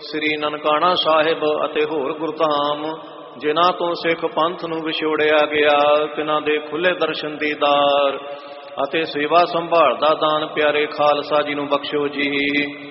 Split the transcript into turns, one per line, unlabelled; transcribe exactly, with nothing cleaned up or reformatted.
ਸ੍ਰੀ ਨਨਕਾਣਾ ਸਾਹਿਬ ਅਤੇ ਹੋਰ ਗੁਰਧਾਮ ਜਿਨ੍ਹਾਂ ਤੋਂ ਸਿੱਖ ਪੰਥ ਨੂੰ ਵਿਛੋੜਿਆ ਗਿਆ, ਤਿਨਾਂ ਦੇ ਖੁੱਲੇ ਦਰਸ਼ਨ ਦੀਦਾਰ ਅਤੇ ਸੇਵਾ ਸੰਭਾਲ ਦਾ ਦਾਨ ਪਿਆਰੇ ਖਾਲਸਾ ਜੀ ਨੂੰ ਬਖਸ਼ੋ ਜੀ।